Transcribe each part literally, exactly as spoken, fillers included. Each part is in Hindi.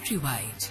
Countrywide।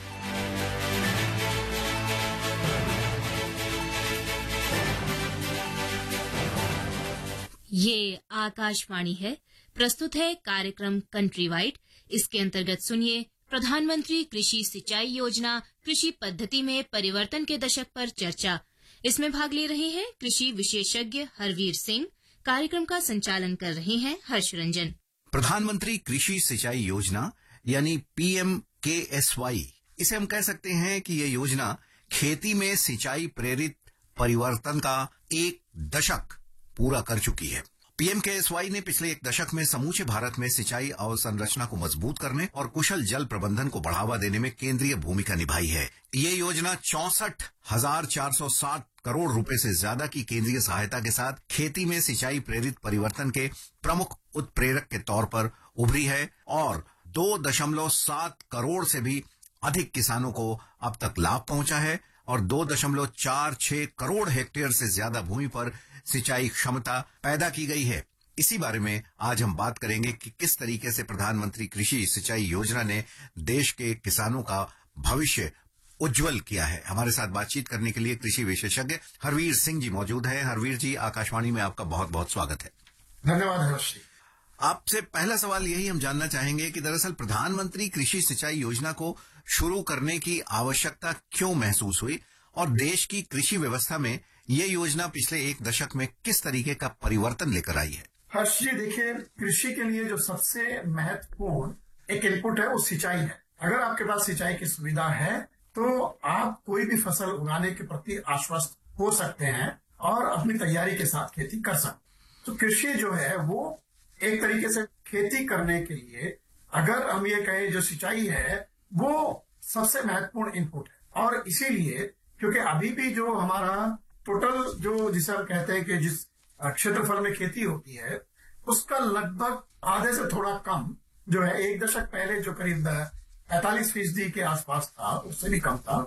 ये आकाशवाणी है। प्रस्तुत है कार्यक्रम कंट्री वाइड। इसके अंतर्गत सुनिए प्रधानमंत्री कृषि सिंचाई योजना कृषि पद्धति में परिवर्तन के दशक पर चर्चा। इसमें भाग ले रहे हैं कृषि विशेषज्ञ हरवीर सिंह। कार्यक्रम का संचालन कर रहे हैं हर्ष रंजन। प्रधानमंत्री कृषि सिंचाई योजना यानी पी एम के एस वाई, इसे हम कह सकते हैं कि यह योजना खेती में सिंचाई प्रेरित परिवर्तन का एक दशक पूरा कर चुकी है। पी एम के एस वाई ने पिछले एक दशक में समूचे भारत में सिंचाई अवसंरचना को मजबूत करने और कुशल जल प्रबंधन को बढ़ावा देने में केंद्रीय भूमिका निभाई है। ये योजना चौसठ हजार चार सौ सात करोड़ रुपए से ज्यादा की केंद्रीय सहायता के साथ खेती में सिंचाई प्रेरित परिवर्तन के प्रमुख उत्प्रेरक के तौर पर उभरी है और दो दशमलव सात करोड़ से भी अधिक किसानों को अब तक लाभ पहुंचा है और दो दशमलव चार छह करोड़ हेक्टेयर से ज्यादा भूमि पर सिंचाई क्षमता पैदा की गई है। इसी बारे में आज हम बात करेंगे कि किस तरीके से प्रधानमंत्री कृषि सिंचाई योजना ने देश के किसानों का भविष्य उज्जवल किया है। हमारे साथ बातचीत करने के लिए कृषि विशेषज्ञ हरवीर सिंह जी मौजूद हैं। हरवीर जी, आकाशवाणी में आपका बहुत बहुत स्वागत है। धन्यवाद हर्ष जी। आपसे पहला सवाल यही हम जानना चाहेंगे कि दरअसल प्रधानमंत्री कृषि सिंचाई योजना को शुरू करने की आवश्यकता क्यों महसूस हुई और देश की कृषि व्यवस्था में ये योजना पिछले एक दशक में किस तरीके का परिवर्तन लेकर आई है? हर्ष जी, देखिए, कृषि के लिए जो सबसे महत्वपूर्ण एक इनपुट है वो सिंचाई है। अगर आपके पास सिंचाई की सुविधा है तो आप कोई भी फसल उगाने के प्रति आश्वस्त हो सकते हैं और अपनी तैयारी के साथ खेती कर सकते। तो कृषि जो है वो एक तरीके से खेती करने के लिए, अगर हम ये कहें, जो सिंचाई है वो सबसे महत्वपूर्ण इनपुट है। और इसीलिए क्योंकि अभी भी जो हमारा टोटल जो जिसे हम कहते हैं कि जिस क्षेत्रफल में खेती होती है उसका लगभग आधे से थोड़ा कम जो है, एक दशक पहले जो करीब पैंतालीस फीसदी के आसपास था, उससे भी कम था,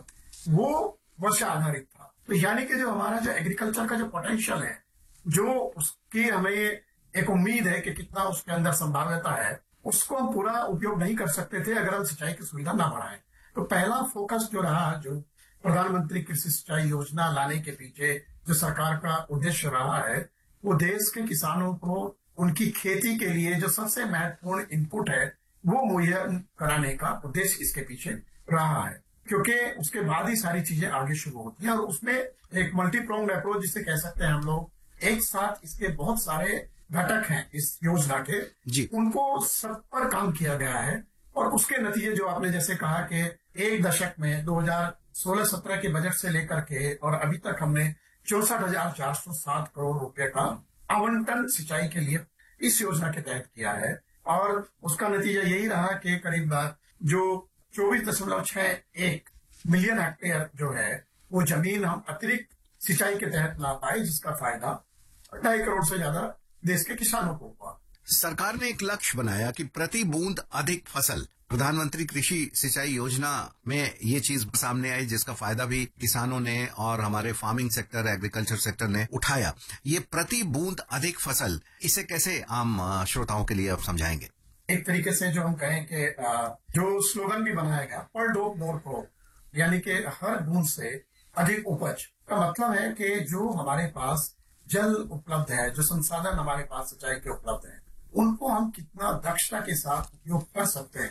वो वर्षा आधारित था। तो यानी कि जो हमारा जो एग्रीकल्चर का जो पोटेंशियल है, जो उसकी हमें एक उम्मीद है कि कितना उसके अंदर संभाव्यता है, उसको हम पूरा उपयोग नहीं कर सकते थे अगर हम सिंचाई की सुविधा न बढ़ाएं। तो पहला फोकस जो रहा, जो प्रधानमंत्री कृषि सिंचाई योजना लाने के पीछे जो सरकार का उद्देश्य रहा है, वो देश के किसानों को उनकी खेती के लिए जो सबसे महत्वपूर्ण इनपुट है वो मुहैया कराने का उद्देश्य इसके पीछे रहा है। क्योंकि उसके बाद ही सारी चीजें आगे शुरू होती हैं और उसमें एक मल्टीप्रोंग अप्रोच जिसे कह सकते हैं हम लोग, एक साथ इसके बहुत सारे घटक हैं इस योजना के जी, उनको सब पर काम किया गया है और उसके नतीजे जो आपने जैसे कहा कि एक दशक में दो हजार सोलह सत्रह के बजट से लेकर के और अभी तक हमने चौसठ हजार चार सौ सात करोड़ रुपए का आवंटन सिंचाई के लिए इस योजना के तहत किया है और उसका नतीजा यही रहा कि करीब जो चौबीस दशमलव छह एक मिलियन हेक्टेयर जो है वो जमीन हम अतिरिक्त सिंचाई के तहत ला पाए, जिसका फायदा ढाई करोड़ से ज्यादा देश के किसानों को हुआ। सरकार ने एक लक्ष्य बनाया कि प्रति बूंद अधिक फसल। प्रधानमंत्री कृषि सिंचाई योजना में ये चीज सामने आई जिसका फायदा भी किसानों ने और हमारे फार्मिंग सेक्टर, एग्रीकल्चर सेक्टर ने उठाया। ये प्रति बूंद अधिक फसल, इसे कैसे आम श्रोताओं के लिए आप समझाएंगे? एक तरीके से जो हम कहें कि जो स्लोगन भी बनाया गया, पर डॉग मोर क्रॉप, यानी कि हर बूंद से अधिक उपज, का मतलब है कि जो हमारे पास जल उपलब्ध है, जो संसाधन हमारे पास सिंचाई के उपलब्ध है, उनको हम कितना दक्षता के साथ उपयोग कर सकते हैं।